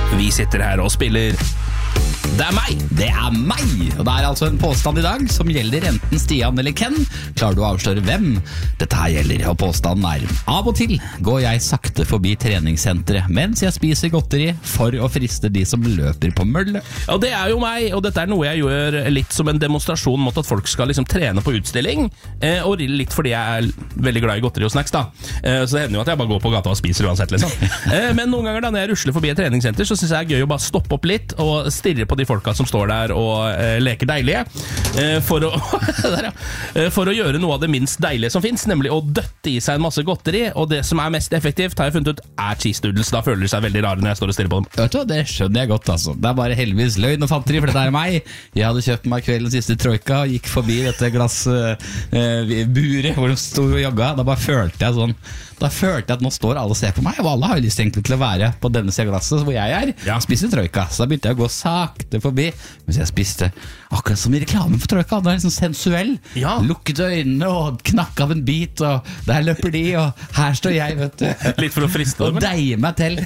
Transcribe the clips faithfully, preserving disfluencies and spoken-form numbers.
Vi sitter her og spiller. Det er meg! Det er meg! Og det er altså en påstand i dag som gjelder enten Stian eller Ken. Klarer du å avsløre hvem dette her gjelder? Og påstanden er: av og til går jeg sakte forbi treningssenteret mens jeg spiser godteri for å friste de som løper på mølle. Og det er jo meg, og dette er noe jeg gjør litt som en demonstrasjon mot at folk skal liksom trene på utstilling, eh, og litt fordi jeg er veldig glad i godteri og snacks da. Eh, så det hender jo at jeg bare går på gata og spiser uansett liksom. Eh, men noen ganger da når jeg rusler forbi et treningssenter, så synes jeg det er gøy å bare stoppe opp litt og stirre på de folka som står der og eh, leker deilige, eh, for, å, der, ja. eh, for å gjøre noe av det minst deilige som finnes, nemlig å døtte i seg en masse godteri, og det som er mest effektivt, har jeg funnet ut, er cheese doodles. Da føler de seg veldig rare når jeg står og stirrer på dem. Vet du hva, det skjønner jeg godt altså. Det er bare heldigvis løgn og fanteri, for dette er meg. Jeg hadde kjøpt meg kveldens siste troika og gikk forbi dette glassburet uh, hvor de stod og jogga. Da bare følte jeg sånn Da følte jeg at nå står alle og ser på meg, og alle har jo lyst egentlig til å være på denne siden av glasset hvor jeg er, ja. Spise troika. Så da begynte jeg å gå sakte forbi, mens jeg spiste akkurat som i reklamen for troika. Det er liksom sensuell. Ja. Lukket øynene og knakk av en bit, og der løper de, og her står jeg, vet du. Litt for å friste og deie meg til.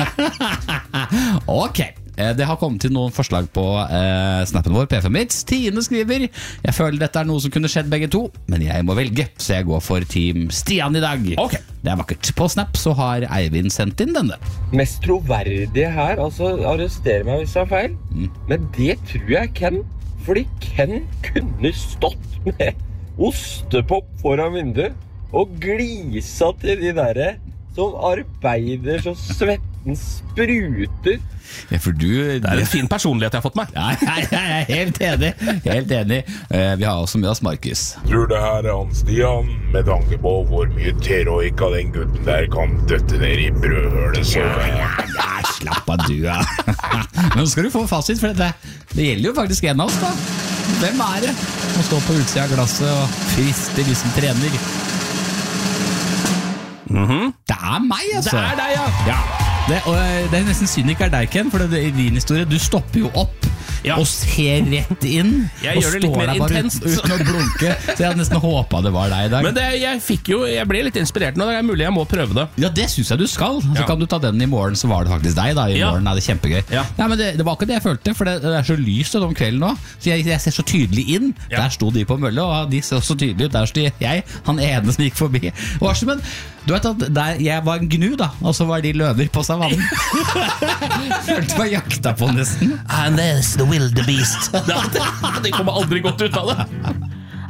Ok. Det har kommet til noen forslag på eh, snappen vår, P fem Hits. Tine skriver: jeg føler dette er noe som kunne skjedd begge to, men jeg må velge, så jeg går for team Stian i dag. Ok. Det er vakkert. På Snap så har Eivind sendt inn denne. Mest troverdige her, altså arrester meg hvis jeg har feil, mm. men det tror jeg Ken, fordi Ken kunne stått med ostepop foran vinduet og glisa til de der som arbeider så svetten spruter. Ja, for du, det er en fin personlighet jeg har fått meg. Ja, jeg er helt enig, helt enig. Vi har også med oss Markus. Tror det her er han Stian, med tanke på hvor mye teroika den gutten der kan døtte ned i brødhølet. Så ja, ja, slapp av du, ja. Nå skal du få fasit for dette. Det gjelder jo faktisk en av oss da. Hvem er det som står på utsida av glasset og frister de som trener? Mm-hmm. Det er meg, altså. Det er deg, ja, ja. Det, og det er nesten synd ikke er deg, Ken, for det, i din historie, du stopper jo opp, ja. Og ser rett inn. Jeg og gjør det litt mer intenst uten, uten å blunke. Så jeg hadde nesten håpet det var deg i dag. Men det, jeg, fikk jo, jeg ble litt inspirert nå. Det er mulig jeg må prøve det. Ja, det synes jeg du skal. Så ja. kan du ta den i morgen, så var det faktisk deg da. I ja. morgen er det kjempegøy. Ja. Nei, men det, det var ikke det jeg følte, for det, det er så lyst om kvelden nå. Så jeg, jeg ser så tydelig inn. Ja. Der sto de på mølle, og de ser så tydelig ut. Der stod jeg, han ene som gikk forbi. Og var som en, du vet at der, jeg var en gnu da, og så var de løver på savannen. Følte meg jakta på nesten. And there's the wildebeest. Det kommer aldri godt ut av det.